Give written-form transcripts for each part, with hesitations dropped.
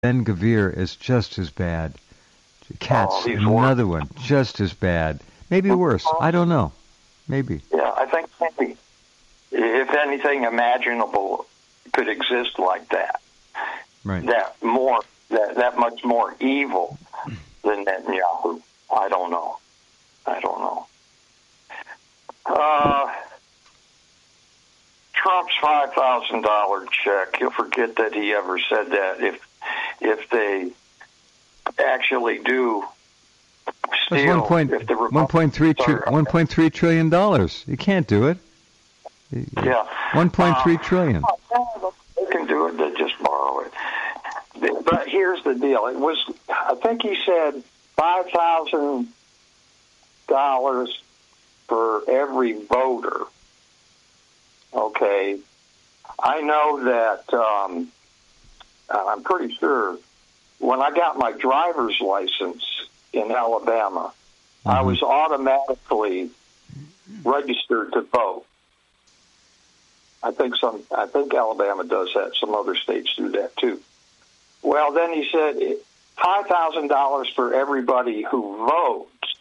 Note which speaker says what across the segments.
Speaker 1: Ben Gvir is just as bad. Katz, another one, just as bad. Maybe worse. I don't know. Maybe.
Speaker 2: Yeah, I think maybe, if anything imaginable could exist like that.
Speaker 1: Right.
Speaker 2: That much more evil than Netanyahu. I don't know. Trump's $5,000 check. You'll forget that he ever said that. If they actually do steal,
Speaker 1: that's $1.3 trillion. You can't do it.
Speaker 2: Yeah,
Speaker 1: $1.3 trillion.
Speaker 2: They can do it. They just borrow it. But here's the deal. It was, I think he said, $5,000 for every voter. Okay. I know that, I'm pretty sure, when I got my driver's license in Alabama, I was automatically registered to vote. I think Alabama does that. Some other states do that too. Well, then he said $5,000 for everybody who votes.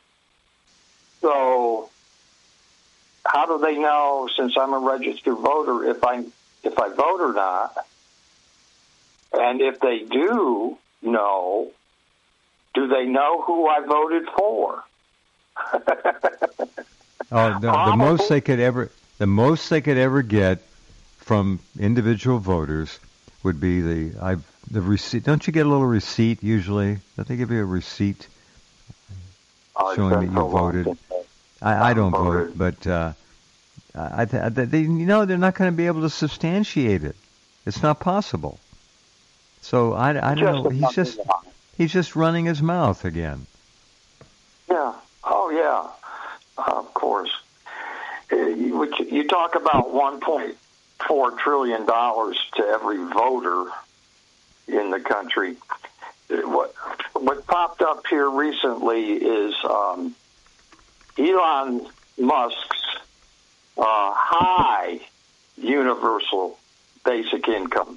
Speaker 2: So how do they know, since I'm a registered voter, if I vote or not? And if they do know, do they know who I voted for?
Speaker 1: The most they could ever get from individual voters would be the receipt. Don't you get a little receipt usually? Don't they give you a receipt showing that you voted? I don't vote, but they're not going to be able to substantiate it. It's not possible. So I don't know. He's just running his mouth again.
Speaker 2: Yeah. Oh yeah. Of course. You talk about $1.4 trillion to every voter in the country. What popped up here recently is Elon Musk's high universal basic income.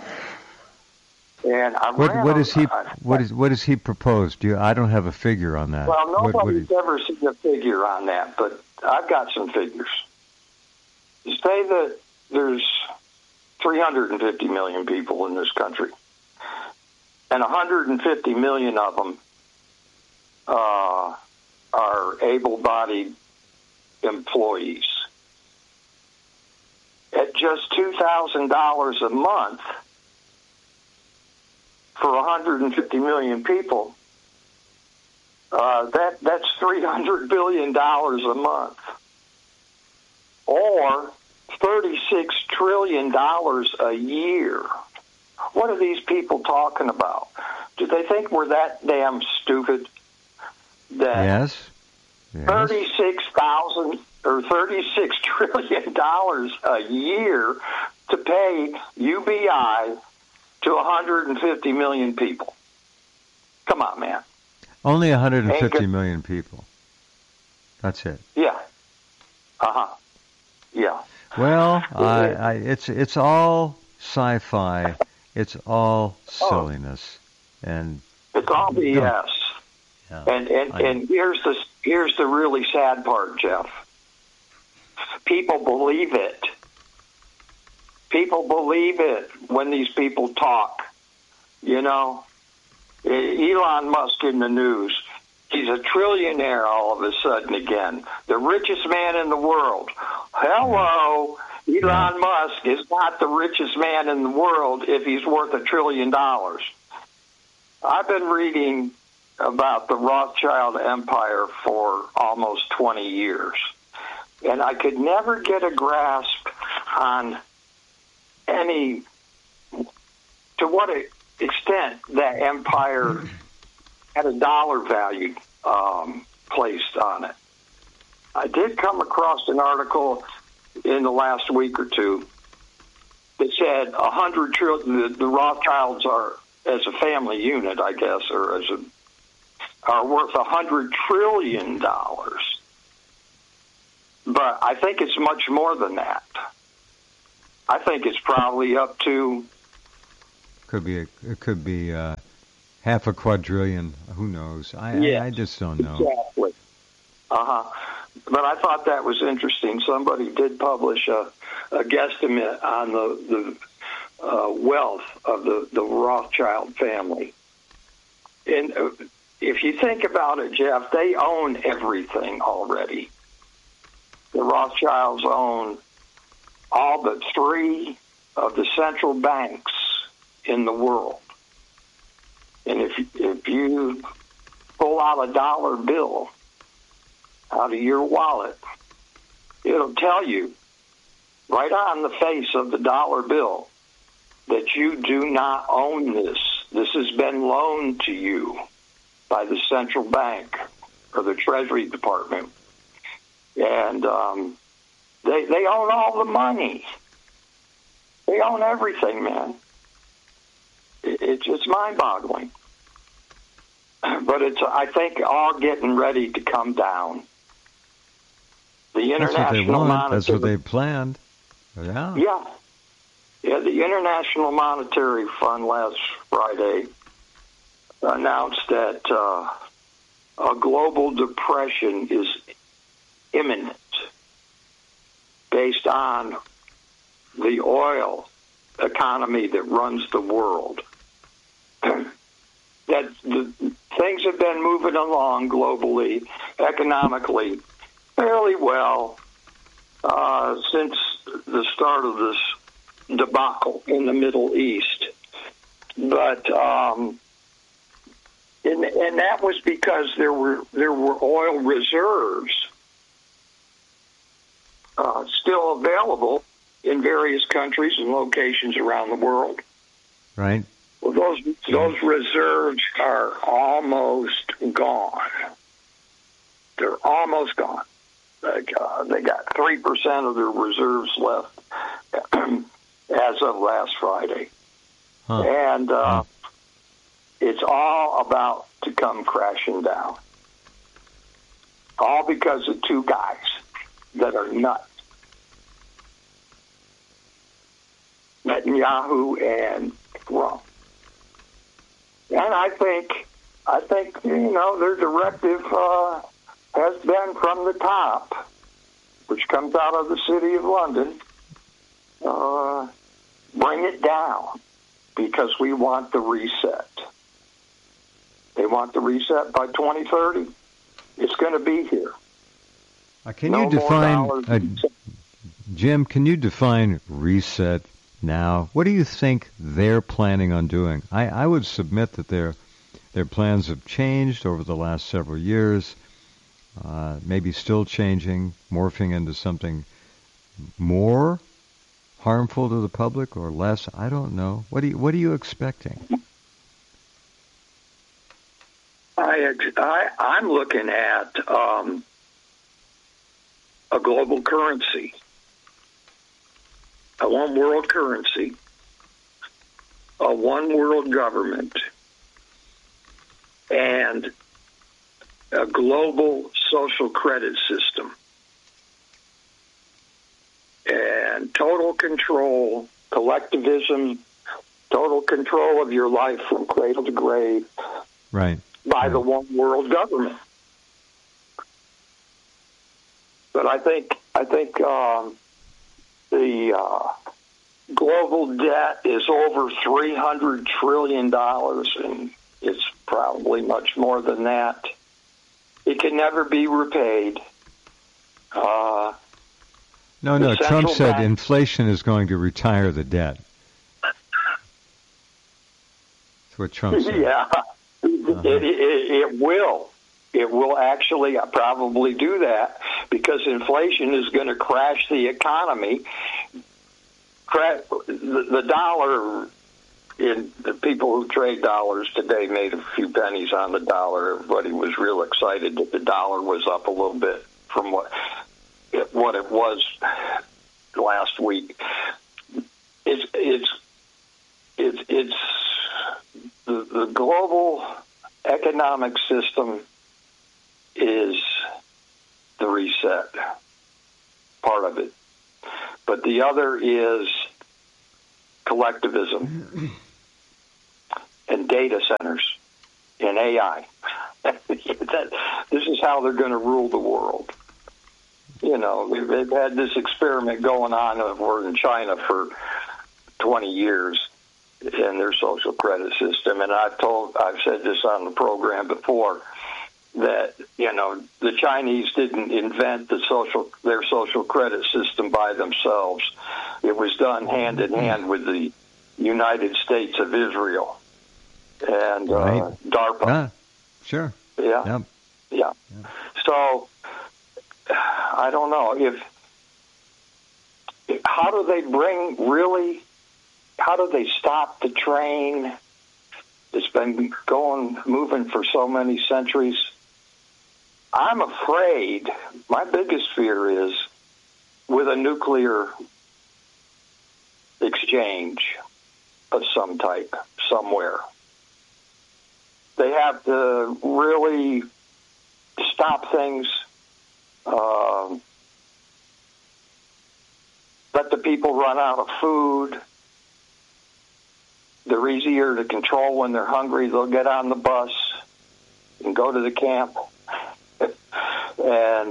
Speaker 2: And
Speaker 1: what does he propose? I don't have a figure on that.
Speaker 2: Well, nobody's ever seen a figure on that, but I've got some figures. Say that there's 350 million people in this country, and 150 million of them are able-bodied employees. At just $2,000 a month for 150 million people, that's $300 billion a month, or $36 trillion a year. What are these people talking about? Do they think we're that damn stupid?
Speaker 1: Yes.
Speaker 2: $36 trillion a year to pay UBI to 150 million people. Come on, man.
Speaker 1: Only 150 million people. That's it.
Speaker 2: Yeah. Yeah.
Speaker 1: Well, it's all sci-fi. It's all silliness, and
Speaker 2: it's all BS.
Speaker 1: Yeah.
Speaker 2: And here's the really sad part, Jeff. People believe it. People believe it when these people talk. You know, Elon Musk in the news. He's a trillionaire all of a sudden again. The richest man in the world. Hello, Elon Musk is not the richest man in the world if he's worth $1 trillion. I've been reading about the Rothschild Empire for almost 20 years, and I could never get a grasp on to what extent that empire had a dollar value placed on it. I did come across an article in the last week or two that said 100 trillion. The Rothschilds are, as a family unit, I guess, or are worth $100 trillion. But I think it's much more than that. I think it's probably up to
Speaker 1: It could be half a quadrillion. Who knows? I just don't know.
Speaker 2: Exactly. But I thought that was interesting. Somebody did publish a guesstimate on the wealth of the Rothschild family. And if you think about it, Jeff, they own everything already. The Rothschilds own all but 3 of the central banks in the world. And if you pull out a dollar bill out of your wallet, it'll tell you right on the face of the dollar bill that you do not own this. This has been loaned to you by the central bank or the Treasury Department. And they own all the money. They own everything, man. It's mind-boggling. But it's, I think, all getting ready to come down. The International Monetary...
Speaker 1: That's what they planned. Yeah.
Speaker 2: Yeah, the International Monetary Fund last Friday announced that a global depression is imminent based on the oil economy that runs the world. That things have been moving along globally, economically, fairly well since the start of this debacle in the Middle East. But and that was because there were oil reserves still available in various countries and locations around the world.
Speaker 1: Right.
Speaker 2: Well, those reserves are almost gone. They're almost gone. They got 3% of their reserves left as of last Friday.
Speaker 1: Huh.
Speaker 2: And it's all about to come crashing down. All because of 2 guys that are nuts. Netanyahu and Trump. And I think their directive has been from the top, which comes out of the City of London. Bring it down because we want the reset. They want the reset by 2030. It's going to be here.
Speaker 1: Can you define, Jim? Can you define reset? Now, what do you think they're planning on doing? I would submit that their plans have changed over the last several years, maybe still changing, morphing into something more harmful to the public or less. I don't know. What are you expecting?
Speaker 2: I'm looking at a global currency. A one world currency, a one world government, and a global social credit system. And total control, collectivism, total control of your life from cradle to grave
Speaker 1: right.
Speaker 2: by the one world government. But I think the global debt is over $300 trillion, and it's probably much more than that. It can never be repaid.
Speaker 1: No. Trump said inflation is going to retire the debt. That's what Trump said.
Speaker 2: Yeah, it will. It will actually probably do that because inflation is going to crash the economy. The dollar, the people who trade dollars today made a few pennies on the dollar. Everybody was real excited that the dollar was up a little bit from what it was last week. It's the global economic system is the reset part of it. But the other is collectivism. data centers in AI. This is how they're going to rule the world. You know, they've had this experiment going on over in China for 20 years in their social credit system. And I've said this on the program before, that, you know, the Chinese didn't invent their social credit system by themselves. It was done hand in hand with the United States of Israel and DARPA.
Speaker 1: Yeah, sure.
Speaker 2: Yeah.
Speaker 1: Yep.
Speaker 2: Yeah. So I don't know how do they stop the train that's been moving for so many centuries? I'm afraid, my biggest fear is with a nuclear exchange of some type somewhere. They have to really stop things, let the people run out of food. They're easier to control when they're hungry. They'll get on the bus and go to the camp. And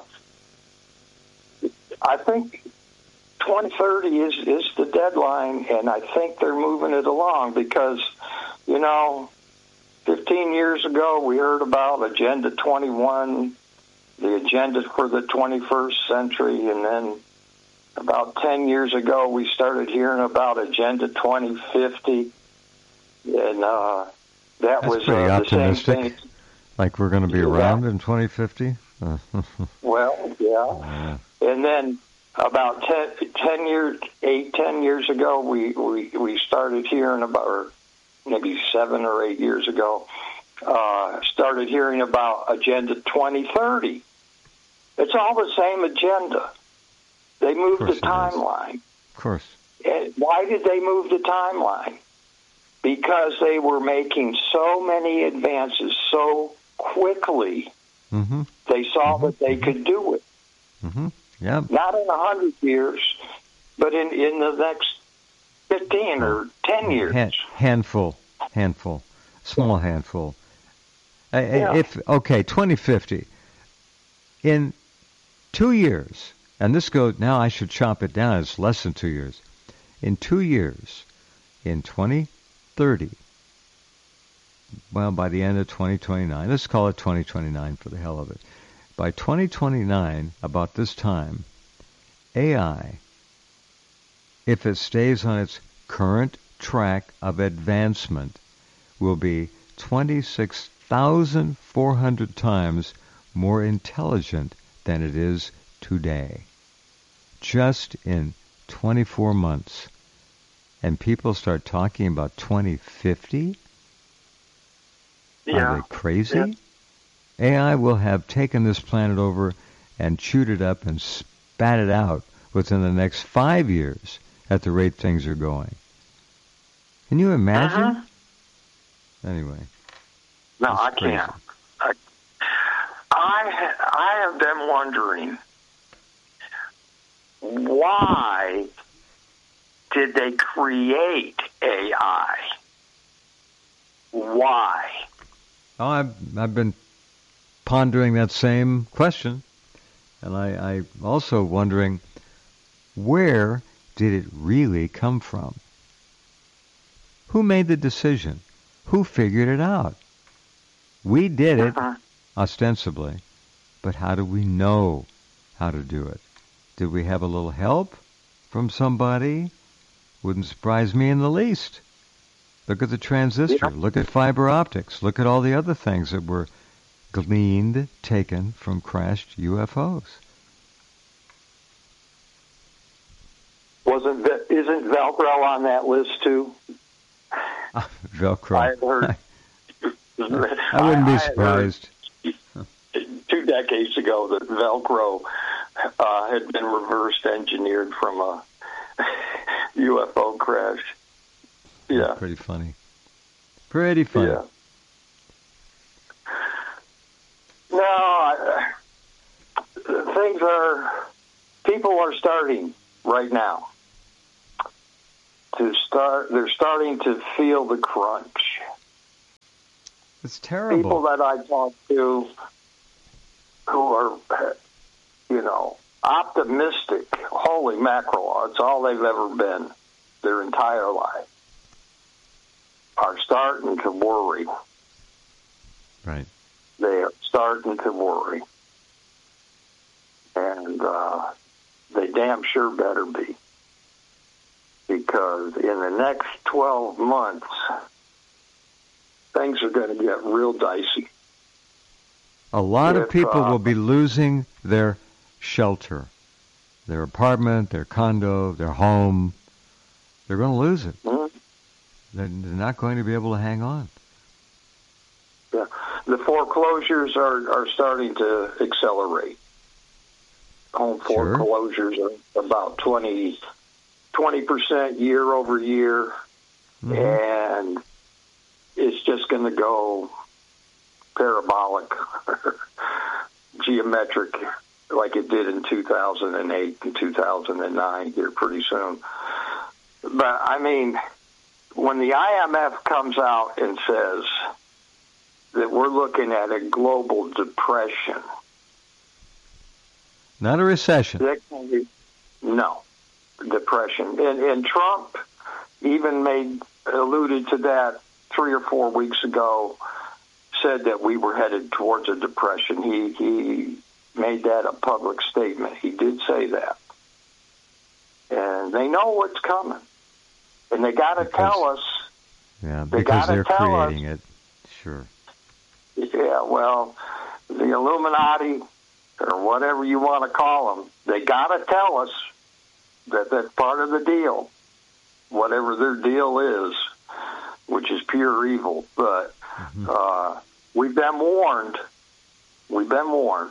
Speaker 2: I think 2030 is the deadline, and I think they're moving it along because, you know, 15 years ago we heard about Agenda 21, the agenda for the 21st century, and then about 10 years ago we started hearing about Agenda 2050, and that was
Speaker 1: pretty optimistic.
Speaker 2: The same thing.
Speaker 1: Like we're going to be around in 2050?
Speaker 2: Well, yeah. And then about 10 years ago, we started hearing about, or maybe 7 or 8 years ago, started hearing about Agenda 2030. It's all the same agenda. They moved the timeline.
Speaker 1: Of course.
Speaker 2: And why did they move the timeline? Because they were making so many advances so quickly.
Speaker 1: Mm-hmm.
Speaker 2: They saw that they could do it.
Speaker 1: Mm-hmm. Yeah.
Speaker 2: Not in 100 years, but in the next 15 or 10 years.
Speaker 1: Handful, small handful. 2050. In 2 years, and this goes, now I should chop it down, it's less than 2 years. In 2 years, in 2030, well, by the end of 2029, let's call it 2029 for the hell of it. By 2029, about this time, AI, if it stays on its current track of advancement, will be 26,400 times more intelligent than it is today. Just in 24 months. And people start talking about 2050?
Speaker 2: Yeah.
Speaker 1: Are they crazy? Yeah. AI will have taken this planet over and chewed it up and spat it out within the next 5 years at the rate things are going. Can you imagine?
Speaker 2: Uh-huh.
Speaker 1: Anyway.
Speaker 2: No, I can't. I have been wondering, why did they create AI? Why?
Speaker 1: Oh, I've been pondering that same question, and I also wondering, where did it really come from? Who made the decision? Who figured it out? We did it, ostensibly, but how do we know how to do it? Did we have a little help from somebody? Wouldn't surprise me in the least. Look at the transistor. Yeah. Look at fiber optics. Look at all the other things that were taken from crashed UFOs.
Speaker 2: Isn't Velcro on that list too?
Speaker 1: Velcro.
Speaker 2: I had heard.
Speaker 1: I wouldn't be surprised.
Speaker 2: 2 decades ago, that Velcro had been reverse engineered from a UFO crash. Yeah.
Speaker 1: Pretty funny. Pretty funny.
Speaker 2: Yeah. No, people are starting right now they're starting to feel the crunch.
Speaker 1: It's terrible.
Speaker 2: People that I talk to who are, optimistic, holy mackerel, it's all they've ever been their entire life, are starting to worry.
Speaker 1: Right.
Speaker 2: They are starting to worry. And they damn sure better be. Because in the next 12 months, things are going to get real dicey.
Speaker 1: A lot of people will be losing their shelter, their apartment, their condo, their home. They're going to lose it.
Speaker 2: Mm-hmm.
Speaker 1: They're not going to be able to hang on.
Speaker 2: Yeah. The foreclosures are starting to accelerate. Home foreclosures are about 20% year over year. Mm-hmm. And it's just going to go parabolic, geometric, like it did in 2008 and 2009 here pretty soon. But, I mean, when the IMF comes out and says that we're looking at a global depression.
Speaker 1: Not a recession.
Speaker 2: No, depression. And Trump even alluded to that 3 or 4 weeks ago, said that we were headed towards a depression. He made that a public statement. He did say that. And they know what's coming. And they got to tell us.
Speaker 1: Yeah, because they're creating it. Sure.
Speaker 2: Yeah, well, the Illuminati, or whatever you want to call them, they got to tell us that that's part of the deal, whatever their deal is, which is pure evil. But we've been warned. We've been warned.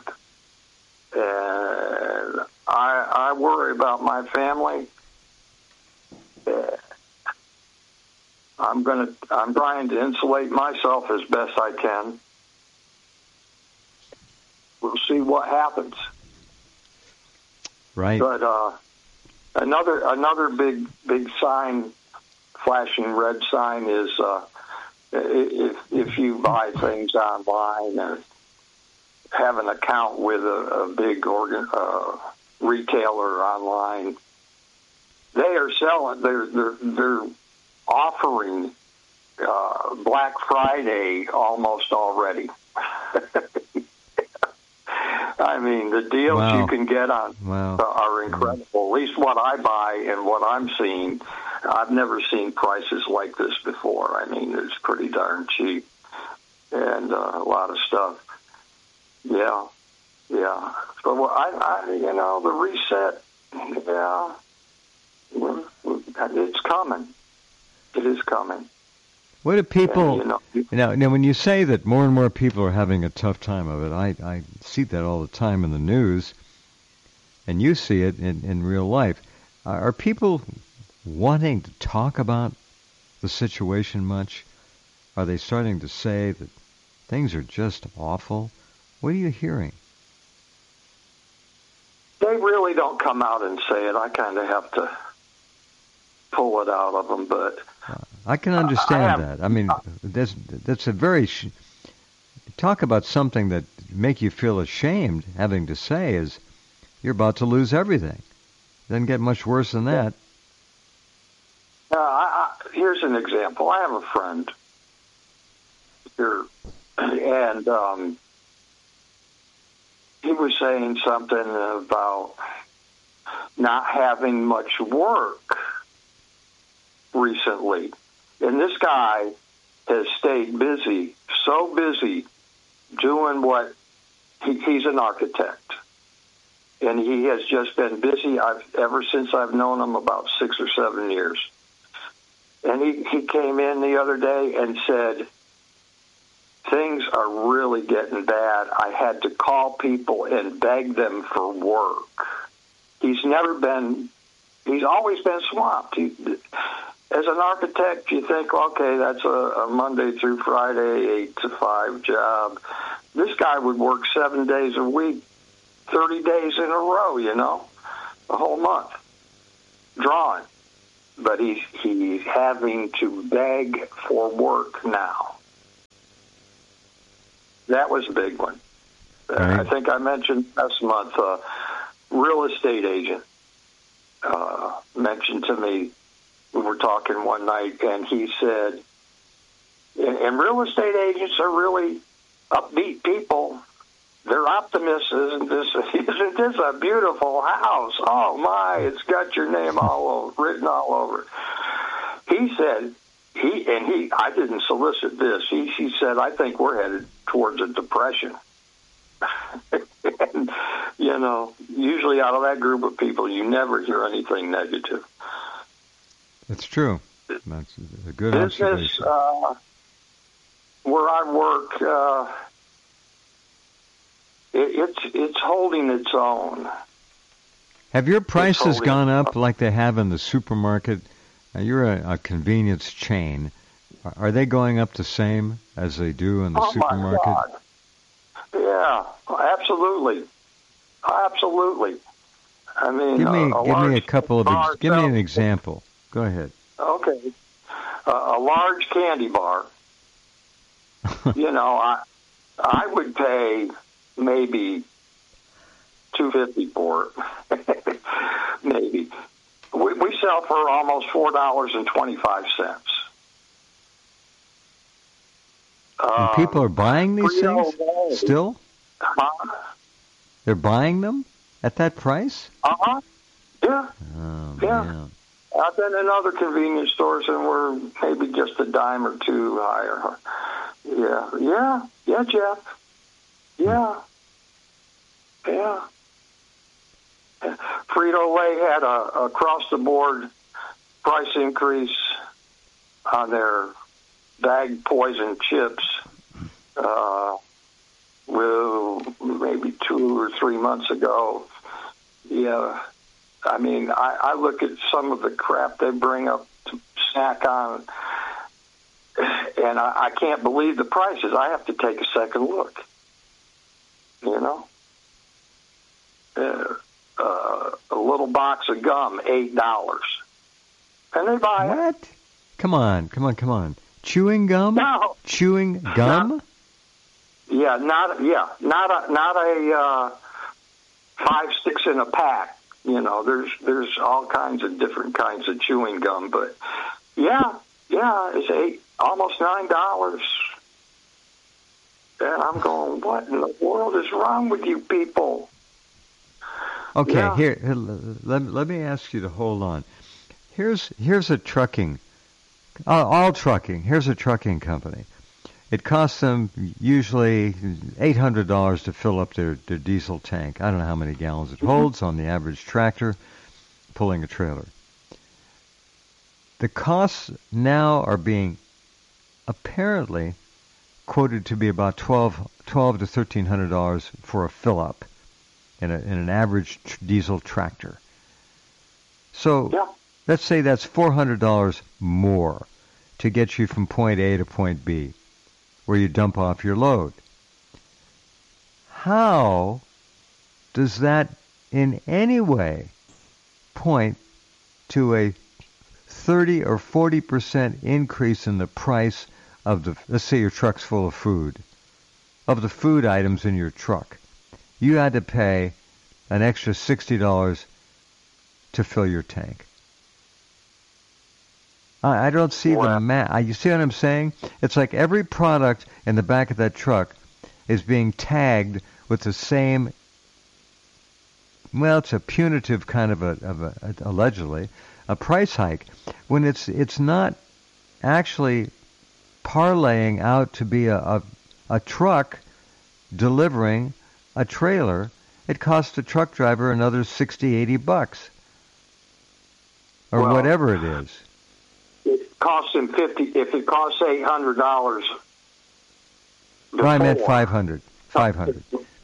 Speaker 2: And I worry about my family. I'm trying to insulate myself as best I can. We'll see what happens.
Speaker 1: Right.
Speaker 2: But another big sign, flashing red sign, is if you buy things online and have an account with a big retailer online, they are selling. They're offering Black Friday almost already. I mean, the deals you can get on are incredible. At least what I buy and what I'm seeing, I've never seen prices like this before. I mean, it's pretty darn cheap, and a lot of stuff. Yeah. So the reset. Yeah, it's coming. It is coming.
Speaker 1: What do people, now when you say that more and more people are having a tough time of it, I see that all the time in the news, and you see it in real life. Are people wanting to talk about the situation much? Are they starting to say that things are just awful? What are you hearing?
Speaker 2: They really don't come out and say it. I kind of have to pull it out of them, but
Speaker 1: I can understand that. I mean, that's a very talk about something that make you feel ashamed having to say is you're about to lose everything. Doesn't get much worse than that.
Speaker 2: Here's an example. I have a friend here, and he was saying something about not having much work recently. And this guy has stayed busy, so busy doing what he's an architect. And he has just been busy ever since I've known him, about 6 or 7 years. And he came in the other day and said, things are really getting bad. I had to call people and beg them for work. He's always been swamped. As an architect, you think, okay, that's a Monday through Friday, 8 to 5 job. This guy would work 7 days a week, 30 days in a row, a whole month, drawing. But he's having to beg for work now. That was a big one.
Speaker 1: Right.
Speaker 2: I think I mentioned last month, real estate agent mentioned to me, we were talking one night, and he said, and real estate agents are really upbeat people. They're optimists. Isn't this a beautiful house? Oh, my, it's got your name written all over. He said, I didn't solicit this. He said, I think we're headed towards a depression. And, usually out of that group of people, you never hear anything negative.
Speaker 1: It's true. That's a good
Speaker 2: business,
Speaker 1: observation.
Speaker 2: Where I work, it's holding its own.
Speaker 1: Have your prices gone up like they have in the supermarket? You're a convenience chain. Are they going up the same as they do in the supermarket?
Speaker 2: My God. Yeah, absolutely. Absolutely. I mean,
Speaker 1: give me a couple of give me an example. Go ahead.
Speaker 2: Okay. A large candy bar. I would pay maybe $2.50 for it. Maybe. We sell for almost $4.25.
Speaker 1: And people are buying these things still? They're buying them at that price?
Speaker 2: Yeah.
Speaker 1: Oh,
Speaker 2: yeah.
Speaker 1: Man.
Speaker 2: I've been in other convenience stores and we're maybe just a dime or two higher. Yeah, Jeff. Yeah. Frito-Lay had a across-the-board price increase on their bag poison chips maybe 2 or 3 months ago. Yeah. I mean, I look at some of the crap they bring up to snack on, and I can't believe the prices. I have to take a second look. A little box of gum, $8, and they buy it.
Speaker 1: What? Come on. Chewing gum?
Speaker 2: No.
Speaker 1: Chewing gum?
Speaker 2: Not a 5-6 in a pack. There's all kinds of different kinds of chewing gum, but it's almost $9. And I'm going, what in the world is wrong with you people?
Speaker 1: Okay, here, let me ask you to hold on. Here's a trucking, all trucking. Here's a trucking company. It costs them usually $800 to fill up their diesel tank. I don't know how many gallons it holds on the average tractor pulling a trailer. The costs now are being apparently quoted to be about $1,200 to $1,300 for a fill-up in an average diesel tractor. So let's say that's $400 more to get you from point A to point B, where you dump off your load. How does that in any way point to a 30 or 40% increase in the price of let's say your truck's full of food, of the food items in your truck? You had to pay an extra $60 to fill your tank. I don't see the math. You see what I'm saying? It's like every product in the back of that truck is being tagged with the same. Well, it's a punitive kind of allegedly a price hike, when it's not actually parlaying out to be a truck delivering a trailer. It costs the truck driver another $60-$80 or whatever it is.
Speaker 2: It costs him $50. If it costs $800,
Speaker 1: I meant $500. $500.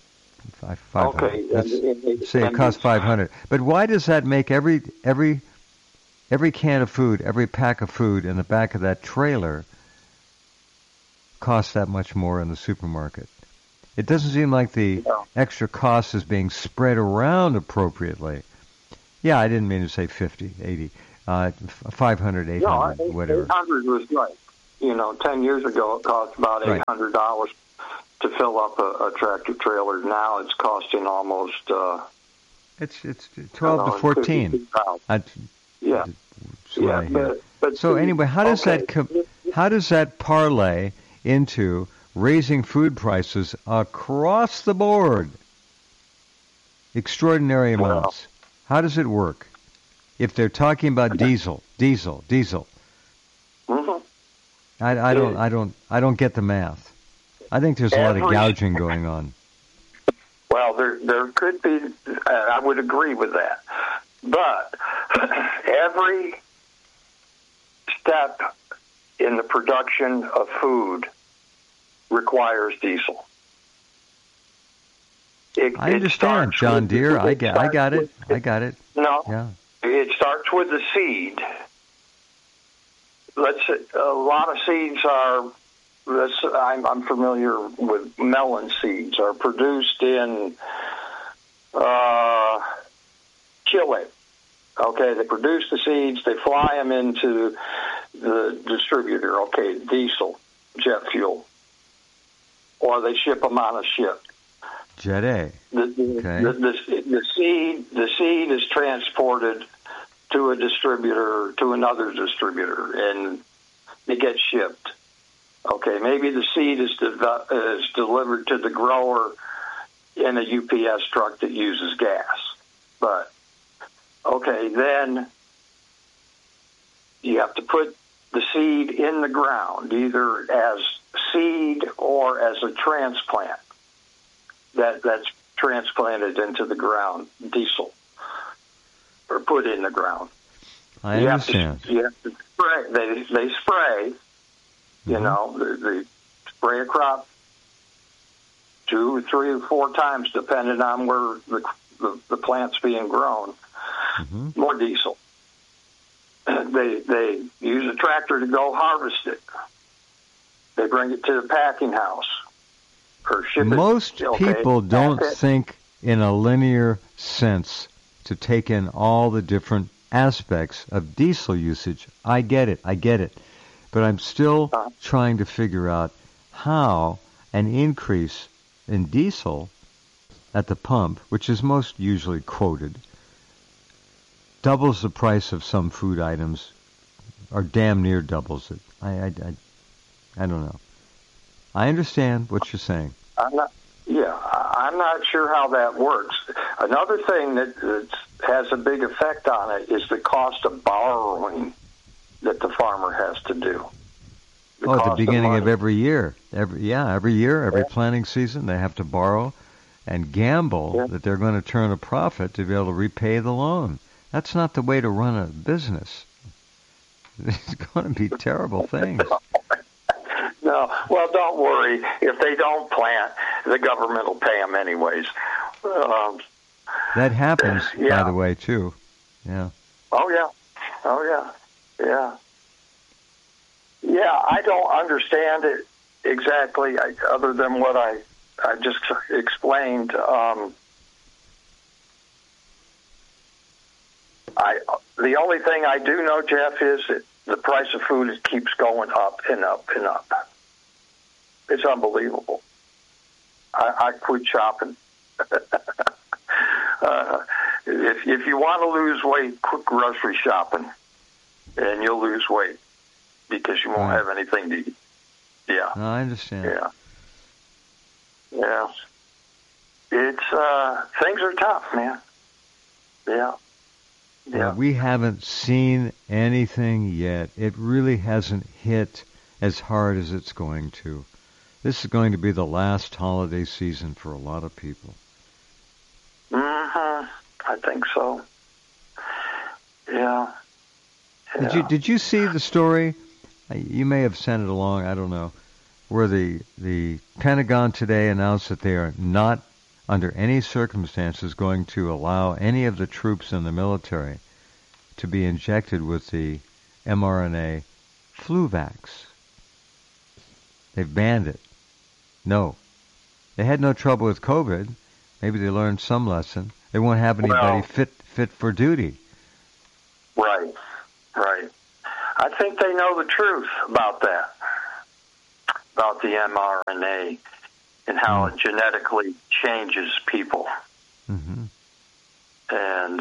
Speaker 2: Okay.
Speaker 1: Say it costs $500. But why does that make every can of food, every pack of food in the back of that trailer cost that much more in the supermarket? It doesn't seem like the extra cost is being spread around appropriately. Yeah, I didn't mean to say 50, 80, 500, 800, whatever.
Speaker 2: 800 was right. 10 years ago it cost about $800 to fill up a tractor trailer. Now it's costing almost.
Speaker 1: It's 12 to 14.
Speaker 2: Yeah. But
Speaker 1: so anyway, how does that parlay into raising food prices across the board? Extraordinary amounts. How does it work? If they're talking about diesel.
Speaker 2: Mm-hmm.
Speaker 1: I don't get the math. I think there's a lot of gouging going on.
Speaker 2: Well, there could be. I would agree with that, but every step in the production of food requires diesel.
Speaker 1: I understand, John Deere. I got it.
Speaker 2: No,
Speaker 1: yeah.
Speaker 2: It starts with the seed. A lot of seeds are. I'm familiar with melon seeds are produced in Chile. Okay, they produce the seeds, they fly them into the distributor. Okay, diesel, jet fuel, or they ship them on a ship.
Speaker 1: Jet A.
Speaker 2: The seed is transported to a distributor, to another distributor, and it gets shipped. Okay, maybe the seed is delivered to the grower in a UPS truck that uses gas. But, okay, then you have to put the seed in the ground, either as seed or as a transplant that's transplanted into the ground, diesel, or put in the ground.
Speaker 1: I understand.
Speaker 2: You have to spray. They spray. You know, they spray a crop 2, 3, or 4 times, depending on where the plant's being grown. More diesel. They use a tractor to go harvest it. They bring it to the packing house or ship it.
Speaker 1: Most people don't think in a linear sense to take in all the different aspects of diesel usage. I get it. But I'm still trying to figure out how an increase in diesel at the pump, which is most usually quoted, doubles the price of some food items, or damn near doubles it. I don't know. I understand what you're saying.
Speaker 2: I'm not sure how that works. Another thing that has a big effect on it is the cost of borrowing that the farmer has to do.
Speaker 1: At the beginning of every year. Every planting season, they have to borrow and gamble that they're going to turn a profit to be able to repay the loan. That's not the way to run a business. It's going to be terrible things.
Speaker 2: No, well, don't worry. If they don't plant, the government will pay them anyways.
Speaker 1: That happens, by the way, too. Yeah.
Speaker 2: Oh, yeah. Yeah, I don't understand it exactly, other than what I just explained. The only thing I do know, Jeff, is that the price of food keeps going up and up and up. It's unbelievable. I quit shopping. If you want to lose weight, quit grocery shopping, and you'll lose weight because you won't have anything to eat. Yeah.
Speaker 1: No, I understand.
Speaker 2: Yeah. It's things are tough, man. Yeah.
Speaker 1: Well, we haven't seen anything yet. It really hasn't hit as hard as it's going to. This is going to be the last holiday season for a lot of people.
Speaker 2: I think so. Yeah.
Speaker 1: Did you see the story? You may have sent it along, I don't know, where the Pentagon today announced that they are not, under any circumstances, going to allow any of the troops in the military to be injected with the mRNA flu vax. They've banned it. No. They had no trouble with COVID. Maybe they learned some lesson. They won't have anybody fit for duty.
Speaker 2: Right. I think they know the truth about that, about the mRNA. and how it genetically changes people.
Speaker 1: Mm-hmm.
Speaker 2: And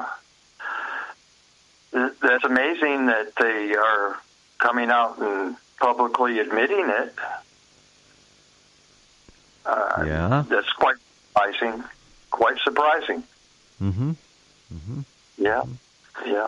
Speaker 2: that's amazing that they are coming out and publicly admitting it.
Speaker 1: Yeah.
Speaker 2: That's quite surprising. Quite surprising.
Speaker 1: Mm-hmm. Mm-hmm.
Speaker 2: Yeah. Yeah.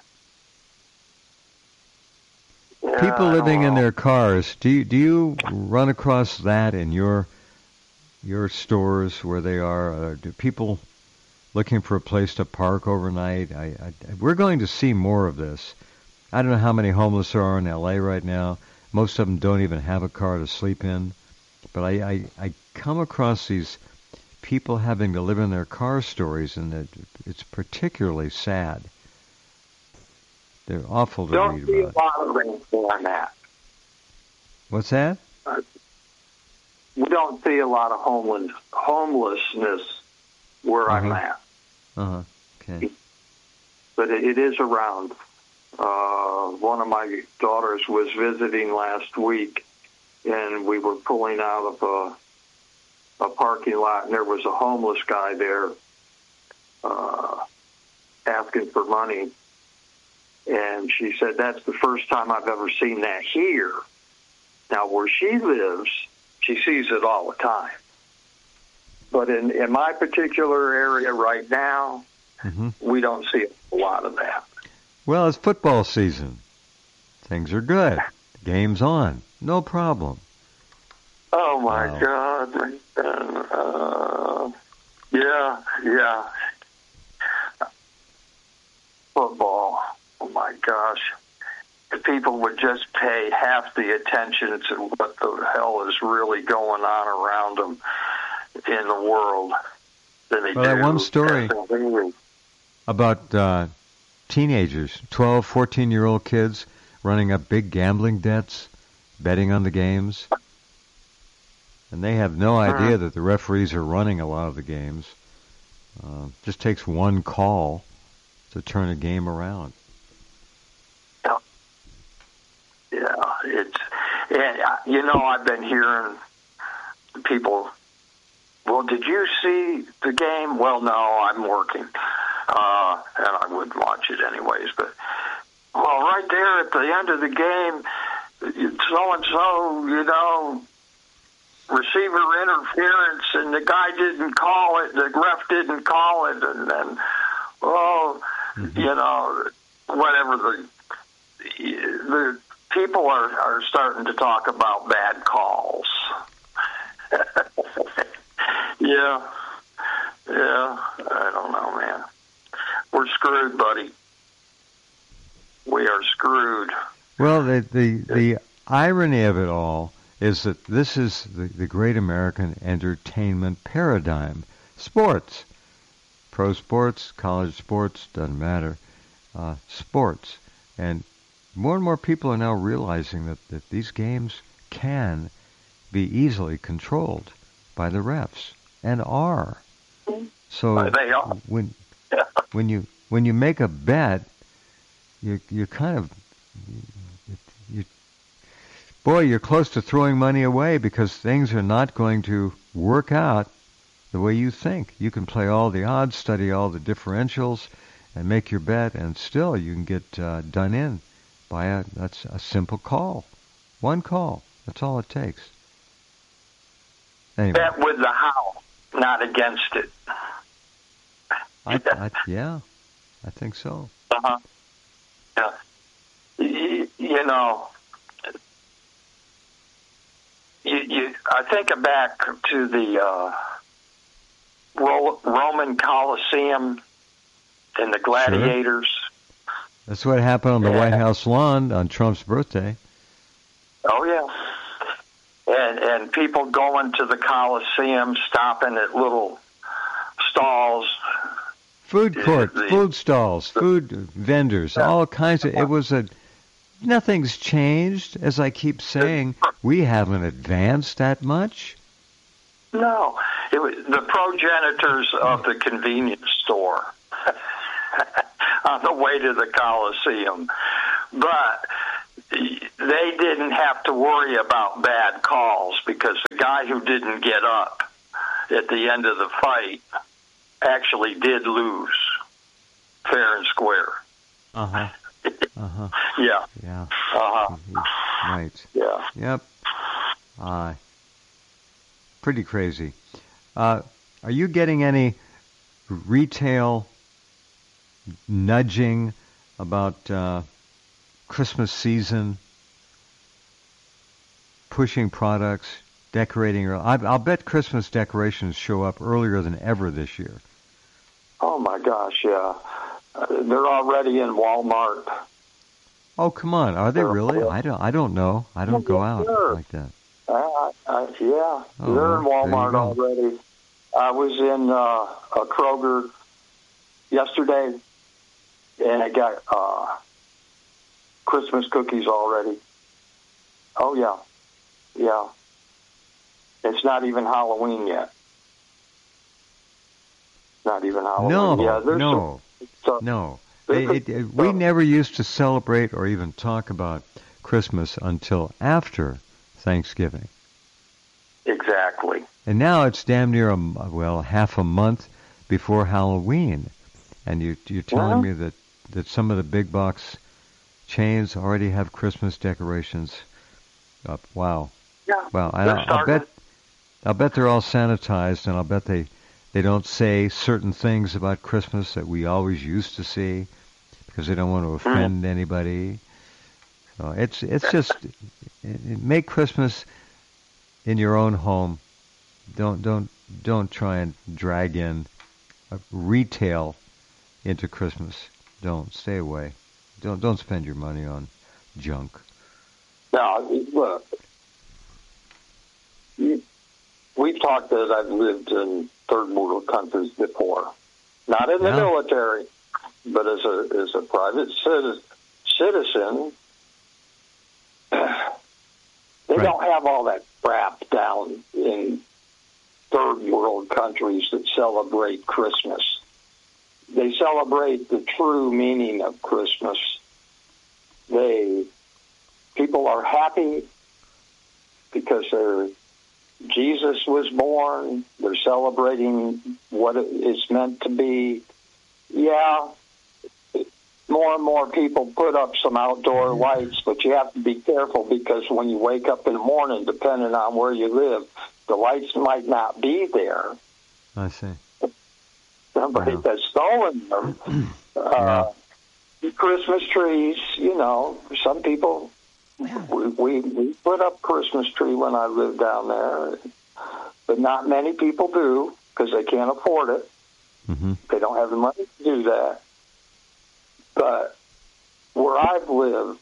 Speaker 1: People living in their cars. Do you run across that in your stores where they are? Do people looking for a place to park overnight? We're going to see more of this. I don't know how many homeless there are in L.A. right now. Most of them don't even have a car to sleep in. But I come across these people having to live in their car stories, and it's particularly sad. They're awful to
Speaker 2: don't
Speaker 1: read
Speaker 2: see
Speaker 1: about.
Speaker 2: A lot of things where I'm at.
Speaker 1: What's that?
Speaker 2: We don't see a lot of homelessness where I'm at.
Speaker 1: Uh-huh. Okay.
Speaker 2: But it is around. One of my daughters was visiting last week, and we were pulling out of a parking lot, and there was a homeless guy there asking for money. And she said, that's the first time I've ever seen that here. Now, where she lives, she sees it all the time. But in my particular area right now, we don't see a lot of that.
Speaker 1: Well, it's football season. Things are good. Game's on. No problem.
Speaker 2: Oh, my God. Yeah. Football. Oh, my gosh. If people would just pay half the attention to what the hell is really going on around them in the world than they do.
Speaker 1: That one story about teenagers, 12, 14-year-old kids running up big gambling debts, betting on the games. And they have no idea that the referees are running a lot of the games. Just takes one call to turn a game around.
Speaker 2: I've been hearing people, well, did you see the game? Well, no, I'm working. And I wouldn't watch it anyways. But, well, right there at the end of the game, so-and-so, receiver interference, and the guy didn't call it, the ref didn't call it, and then, whatever the people are starting to talk about bad calls. Yeah, I don't know, man. We're screwed, buddy. We are screwed.
Speaker 1: Well, the irony of it all is that this is the great American entertainment paradigm. Sports. Pro sports, college sports, doesn't matter. Sports. And more people are now realizing that these games can be easily controlled by the refs, and are. So
Speaker 2: they are.
Speaker 1: when you make a bet, you're kind of you're close to throwing money away because things are not going to work out the way you think. You can play all the odds, study all the differentials, and make your bet, and still you can get done in by that's a simple call. One call. That's all it takes. Anyway.
Speaker 2: Bet with the how, not against it.
Speaker 1: I think so.
Speaker 2: Uh-huh. Yeah. I think back to the Roman Colosseum and the gladiators.
Speaker 1: Sure. That's what happened on the White House lawn on Trump's birthday.
Speaker 2: Oh, yeah. And people going to the Colosseum, stopping at little stalls.
Speaker 1: Food court, food stalls, food vendors, all kinds of... Nothing's changed. As I keep saying, we haven't advanced that much.
Speaker 2: No. It was the progenitors of the convenience store on the way to the Colosseum. But they didn't have to worry about bad calls because the guy who didn't get up at the end of the fight actually did lose, fair and square.
Speaker 1: Uh-huh. Uh-huh.
Speaker 2: Yeah.
Speaker 1: Yeah.
Speaker 2: Uh-huh.
Speaker 1: Right.
Speaker 2: Yeah.
Speaker 1: Yep. Pretty crazy. Are you getting any retail nudging about Christmas season, pushing products, decorating? I'll bet Christmas decorations show up earlier than ever this year.
Speaker 2: Oh my gosh, yeah. They're already in Walmart.
Speaker 1: Oh, come on. Are they really? I don't know. I don't go out like that.
Speaker 2: Yeah, they're in Walmart already. I was in a Kroger yesterday, and I got Christmas cookies already. Oh, yeah. Yeah. It's not even Halloween yet. Not even Halloween.
Speaker 1: No,
Speaker 2: yeah,
Speaker 1: no. We never used to celebrate or even talk about Christmas until after Thanksgiving.
Speaker 2: Exactly.
Speaker 1: And now it's damn near half a month before Halloween, and you're telling me that some of the big box chains already have Christmas decorations up. Wow.
Speaker 2: Yeah.
Speaker 1: Wow. I'll bet they're all sanitized, and I'll bet they don't say certain things about Christmas that we always used to see because they don't want to offend anybody. So it's just make Christmas in your own home. Don't try and drag in retail into Christmas. Don't. Stay away. Don't spend your money on junk.
Speaker 2: Now, look, we've talked that I've lived in third world countries before, not in the military, but as a private citizen. They don't have all that crap down in third world countries that celebrate Christmas. They celebrate the true meaning of Christmas. People are happy because Jesus was born. They're celebrating what it's meant to be. Yeah, more and more people put up some outdoor lights, but you have to be careful because when you wake up in the morning, depending on where you live, the lights might not be there.
Speaker 1: I see.
Speaker 2: Somebody has stolen them. Christmas trees, some people, we put up Christmas tree when I lived down there, but not many people do because they can't afford it.
Speaker 1: Mm-hmm.
Speaker 2: They don't have the money to do that. But where I've lived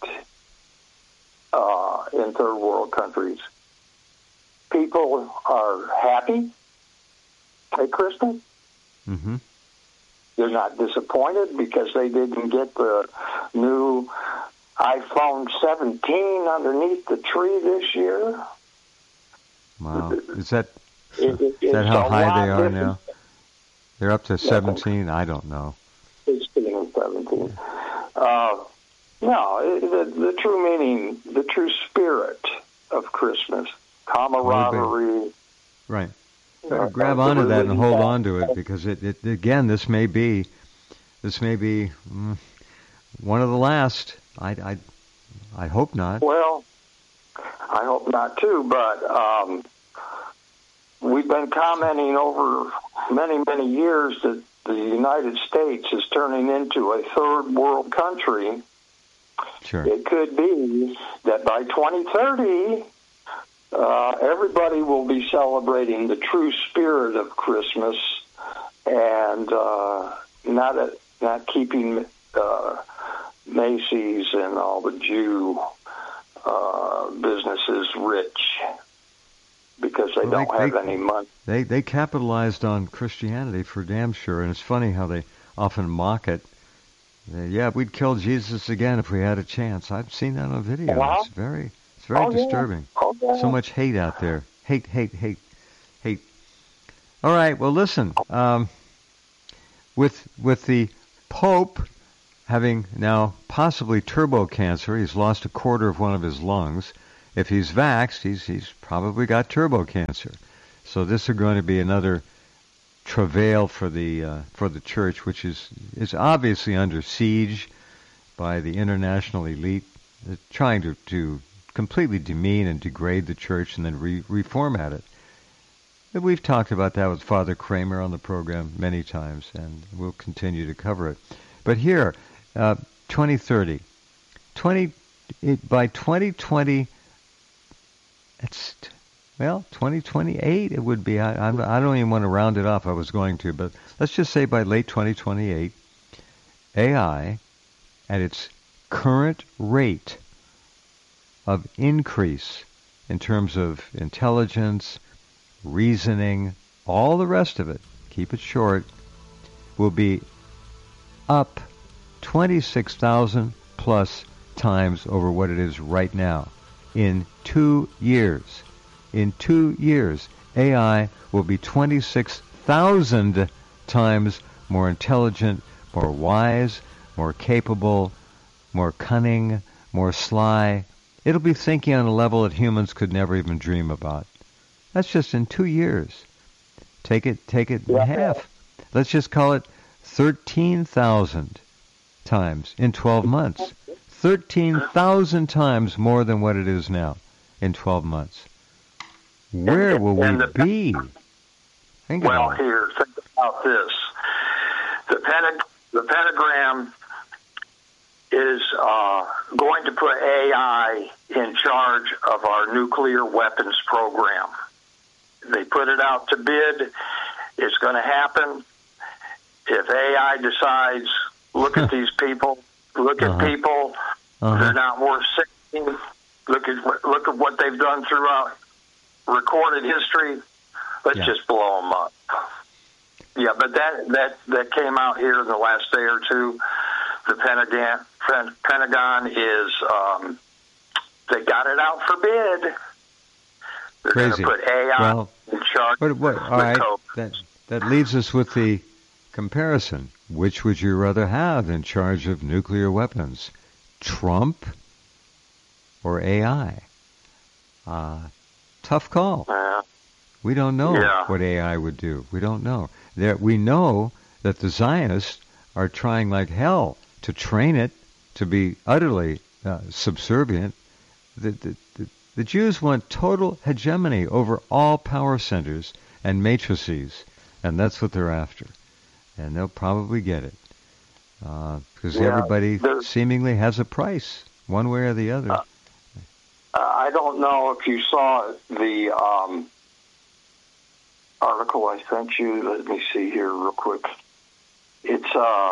Speaker 2: in third world countries, people are happy at Christmas.
Speaker 1: Mm-hmm.
Speaker 2: They're not disappointed because they didn't get the new iPhone 17 underneath the tree this year.
Speaker 1: Wow. Is that how high they are now? They're up to 17? I don't know.
Speaker 2: 16 and 17. No, the true meaning, the true spirit of Christmas, camaraderie.
Speaker 1: Right. Grab onto that and hold on to it because it again, this may be one of the last. I hope not.
Speaker 2: Well, I hope not too, but we've been commenting over many, many years that the United States is turning into a third world country.
Speaker 1: Sure.
Speaker 2: It could be that by 2030, everybody will be celebrating the true spirit of Christmas and not keeping Macy's and all the Jew businesses rich because they don't have any money.
Speaker 1: They capitalized on Christianity for damn sure, and it's funny how they often mock it. We'd kill Jesus again if we had a chance. I've seen that on video.
Speaker 2: Wow.
Speaker 1: It's very disturbing.
Speaker 2: Oh, yeah.
Speaker 1: So much hate out there. Hate. All right. Well, listen. With the Pope having now possibly turbo cancer. He's lost a quarter of one of his lungs. If he's vaxxed, he's probably got turbo cancer. So this is going to be another travail for the church, which is obviously under siege by the international elite, trying to completely demean and degrade the church and then reformat it. We've talked about that with Father Kramer on the program many times, and we'll continue to cover it. But here, 2030, by 2020, 2028 it would be. I don't even want to round it off. I was going to, but let's just say by late 2028, AI, at its current rate of increase in terms of intelligence, reasoning, all the rest of it, keep it short, will be up 26,000 plus times over what it is right now. In 2 years. In 2 years, AI will be 26,000 times more intelligent, more wise, more capable, more cunning, more sly. It'll be thinking on a level that humans could never even dream about. That's just in 2 years. Take it in half. Let's just call it 13,000 times in 12 months. 13,000 times more than what it is now in 12 months. Where will we be? Think about
Speaker 2: this. The Pentagram is going to put AI in charge of our nuclear weapons program. They put it out to bid. It's going to happen. If AI decides, look at these people, people, they're not worth saving. Look at what they've done throughout recorded history. Let's just blow them up. Yeah, but that came out here in the last day or two. The Pentagon is they got it out for bid. They're going to put AI in charge.
Speaker 1: All right, that leaves us with the comparison. Which would you rather have in charge of nuclear weapons, Trump or AI? Tough call. We don't know what AI would do. We don't know. We know that the Zionists are trying like hell to train it to be utterly subservient. The Jews want total hegemony over all power centers and matrices, and that's what they're after. And they'll probably get it because everybody seemingly has a price, one way or the other.
Speaker 2: I don't know if you saw the article I sent you. Let me see here real quick. It's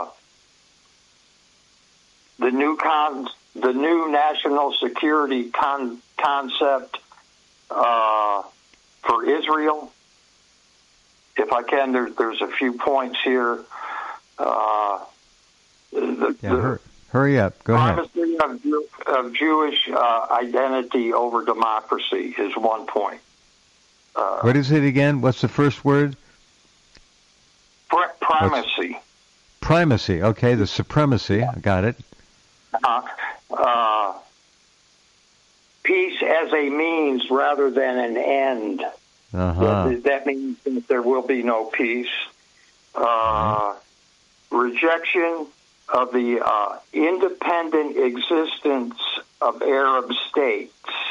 Speaker 2: the new national security concept for Israel. If I can, there's a few points here.
Speaker 1: Hurry up. Go ahead.
Speaker 2: Of Jewish identity over democracy is one point.
Speaker 1: What is it again? What's the first word?
Speaker 2: Primacy.
Speaker 1: Primacy. Okay, the supremacy. I got it.
Speaker 2: Peace as a means rather than an end. That means that there will be no peace. Rejection of the independent existence of Arab states.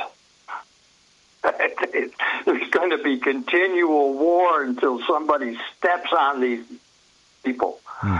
Speaker 2: There's going to be continual war until somebody steps on these people.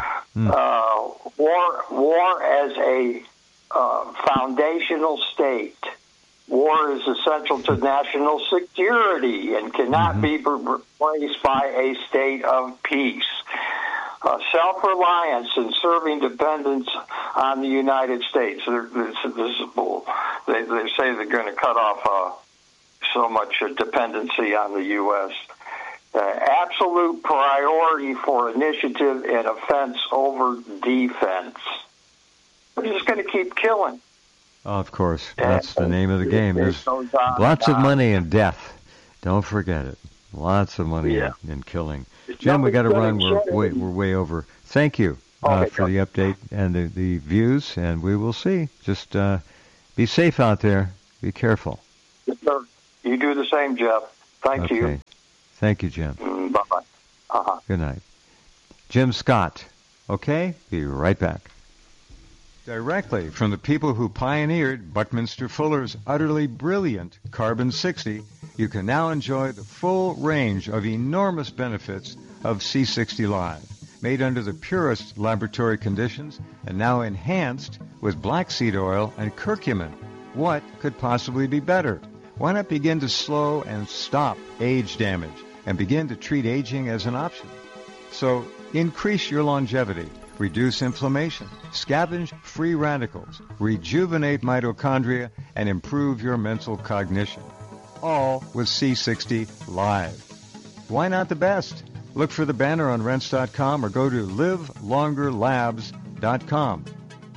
Speaker 2: War as a foundational state. War is essential to national security and cannot be replaced by a state of peace. Self-reliance and serving dependence on the United States. This is bull. They say they're going to cut off so much dependency on the U.S. Absolute priority for initiative and offense over defense. We're just going to keep killing.
Speaker 1: Oh, of course. That's the name of the game. There's lots of money in death. Don't forget it. Lots of money in killing. Jim, we got to run. We're way over. Thank you. for the update and the views, and we will see. Just be safe out there. Be careful.
Speaker 2: Yes, sir. You do the same, Jeff. Thank you.
Speaker 1: Thank you, Jim.
Speaker 2: Bye-bye.
Speaker 1: Good night. Jim Scott. Okay? Be right back. Directly from the people who pioneered Buckminster Fuller's utterly brilliant Carbon 60, you can now enjoy the full range of enormous benefits of C60 Live, made under the purest laboratory conditions and now enhanced with black seed oil and curcumin. What could possibly be better? Why not begin to slow and stop age damage and begin to treat aging as an option? So increase your longevity, reduce inflammation, scavenge free radicals, rejuvenate mitochondria, and improve your mental cognition. All with C60 Live. Why not the best? Look for the banner on Rense.com or go to livelongerlabs.com.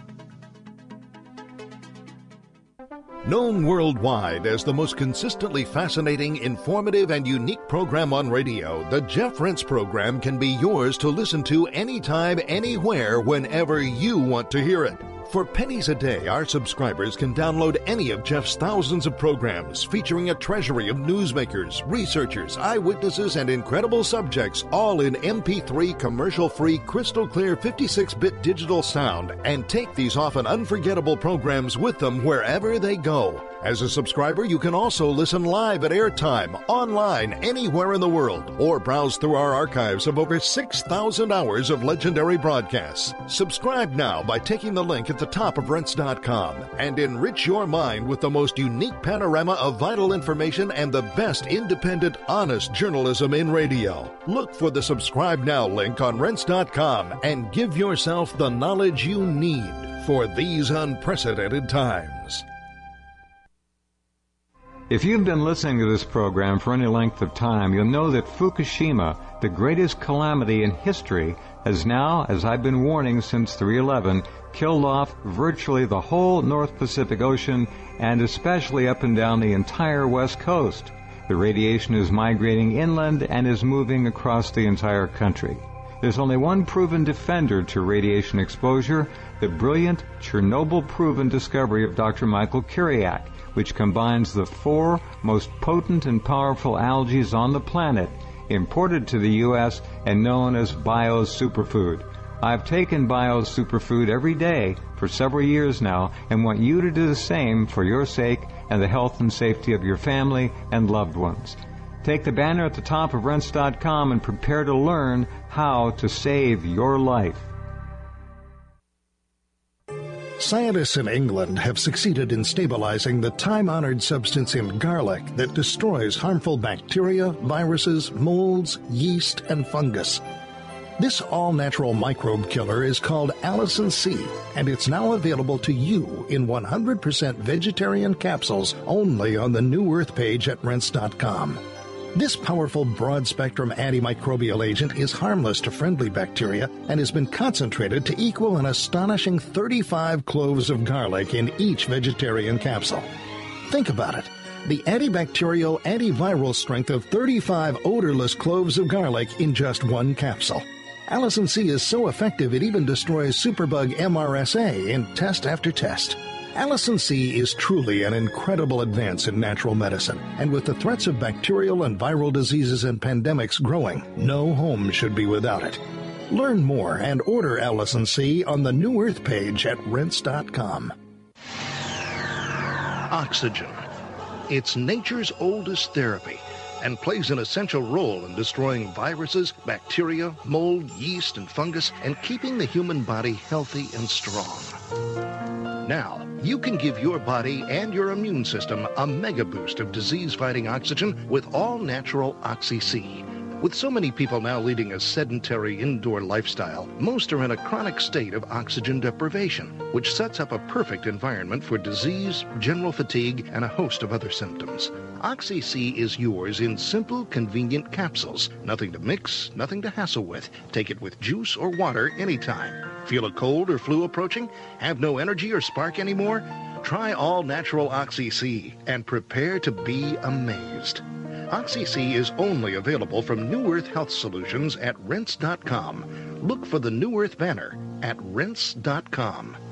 Speaker 3: Known worldwide as the most consistently fascinating, informative, and unique program on radio, the Jeff Rense program can be yours to listen to anytime, anywhere, whenever you want to hear it. For pennies a day, our subscribers can download any of Jeff's thousands of programs featuring a treasury of newsmakers, researchers, eyewitnesses, and incredible subjects, all in MP3 commercial-free, crystal-clear 56-bit digital sound, and take these often unforgettable programs with them wherever they go. As a subscriber, you can also listen live at airtime, online, anywhere in the world, or browse through our archives of over 6,000 hours of legendary broadcasts. Subscribe now by taking the link at the top of Rense.com and enrich your mind with the most unique panorama of vital information and the best independent, honest journalism in radio. Look for the Subscribe Now link on Rense.com and give yourself the knowledge you need for these unprecedented times.
Speaker 1: If you've been listening to this program for any length of time, you'll know that Fukushima, the greatest calamity in history, has now, as I've been warning since 3/11, killed off virtually the whole North Pacific Ocean and especially up and down the entire West Coast. The radiation is migrating inland and is moving across the entire country. There's only one proven defender to radiation exposure, the brilliant Chernobyl-proven discovery of Dr. Michael Kiriak, which combines the 4 most potent and powerful algae on the planet, imported to the U.S. and known as Bio's Superfood. I've taken Bio's Superfood every day for several years now and want you to do the same for your sake and the health and safety of your family and loved ones. Take the banner at the top of Rense.com and prepare to learn how to save your life.
Speaker 3: Scientists in England have succeeded in stabilizing the time-honored substance in garlic that destroys harmful bacteria, viruses, molds, yeast, and fungus. This all-natural microbe killer is called Allicin C, and it's now available to you in 100% vegetarian capsules only on the New Earth page at Rense.com. This powerful broad-spectrum antimicrobial agent is harmless to friendly bacteria and has been concentrated to equal an astonishing 35 cloves of garlic in each vegetarian capsule. Think about it. The antibacterial, antiviral strength of 35 odorless cloves of garlic in just one capsule. Allicin C is so effective it even destroys superbug MRSA in test after test. Allicin C is truly an incredible advance in natural medicine, and with the threats of bacterial and viral diseases and pandemics growing, no home should be without it. Learn more and order Allicin C on the New Earth page at Rense.com. Oxygen. It's nature's oldest therapy and plays an essential role in destroying viruses, bacteria, mold, yeast, and fungus, and keeping the human body healthy and strong. Now, you can give your body and your immune system a mega boost of disease-fighting oxygen with all-natural Oxy-C. With so many people now leading a sedentary indoor lifestyle, most are in a chronic state of oxygen deprivation, which sets up a perfect environment for disease, general fatigue, and a host of other symptoms. Oxy-C is yours in simple, convenient capsules. Nothing to mix, nothing to hassle with. Take it with juice or water anytime. Feel a cold or flu approaching? Have no energy or spark anymore? Try all-natural Oxy-C and prepare to be amazed. Oxy-C is only available from New Earth Health Solutions at Rense.com. Look for the New Earth banner at rense.com.